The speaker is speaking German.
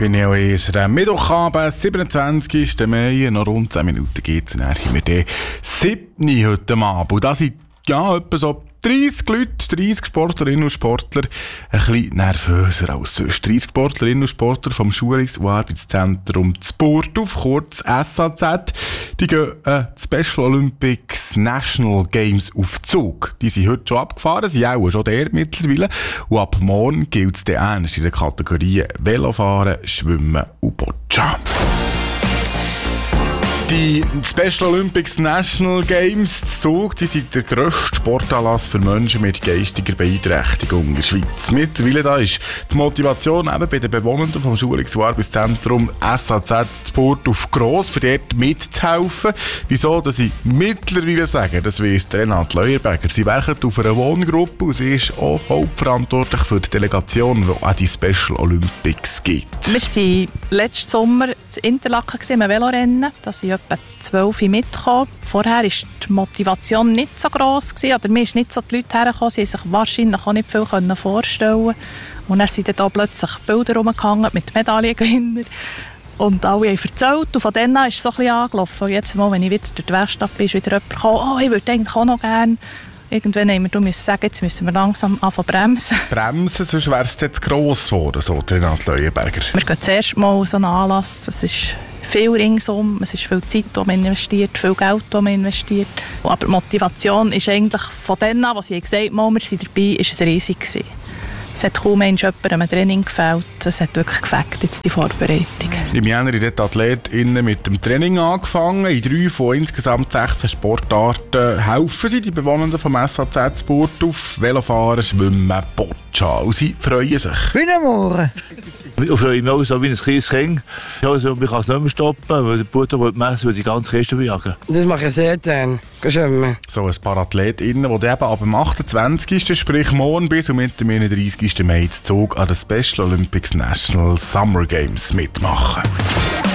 bin ich auch erst am Mittwochabend, 27. Mai, noch rund 10 Minuten geht es. Dann haben wir den 7. heute Abend. Und da sind etwa so 30 Leute, 30 Sportlerinnen und Sportler, ein bisschen nervöser als sonst. 30 Sportlerinnen und Sportler vom Schulungs- und Arbeitszentrum Burgdorf, kurz SAZ, die gehen Special Olympics National Games auf Zug. Die sind heute schon abgefahren, sind auch schon der mittlerweile. Und ab morgen gilt es dann ernst in den Kategorien Velofahren, Schwimmen und Boccia. Die Special Olympics National Games Zug, die sind der grösste Sportanlass für Menschen mit geistiger Beeinträchtigung in der Schweiz. Mittlerweile da ist die Motivation eben bei den Bewohnern vom Schulungs- und Arbeitszentrum SAZ Burgdorf gross, für dort mitzuhelfen. Wieso, dass ich mittlerweile sage, das weiss Renate Leuerberger. Sie werken auf einer Wohngruppe und sie ist auch hauptverantwortlich für die Delegation, die an die Special Olympics gibt. Wir waren letzten Sommer in Interlaken im Velorennen. Da sind etwa 12 mitgekommen. Vorher war die Motivation nicht so gross gewesen, oder mir ist nicht so die Leute hergekommen. Sie konnten sich wahrscheinlich auch nicht viel vorstellen. Und dann sind da plötzlich Bilder rumgehangen mit Medaillengewinnern. Und alle haben erzählt. Und von dann an ist es so ein bisschen angelaufen. Und jetzt mal, wenn ich wieder durch die Werkstatt bin, ist wieder jemand gekommen, oh, ich würde eigentlich auch noch gerne. Irgendwann haben wir sagen, jetzt müssen wir langsam anfangen bremsen. Bremsen, sonst wäre es jetzt gross geworden, so Renate Leuenberger. Wir gehen zuerst mal so einen Anlass. Es ist viel ringsum, es ist viel Zeit, die man investiert, viel Geld, das man investiert. Aber die Motivation ist eigentlich von denen an, was sie gesagt haben, wir sind dabei, ist es riesig gewesen. Es hat kaum jemandem am Training gefällt. Es hat wirklich gefällt, jetzt die Vorbereitung. Im Jänner haben die AthletInnen mit dem Training angefangen. In 3 von insgesamt 16 Sportarten helfen sie, die Bewohner vom SAZ Burgdorf, Velofahren, Schwimmen, Boccia. Und sie freuen sich. Guten Morgen. Ich freue mich auch so wie ein kleines Kind. Also, ich kann es nicht mehr stoppen, weil der Bruder will messen, weil die ganze Kiste bejagen. Das mache ich sehr gerne. Schwimmen. So ein paar AthletInnen, die eben ab dem 28., sprich morgen bis und mit dem 31. Mai Zug an den Special Olympics National Summer Games mitmachen.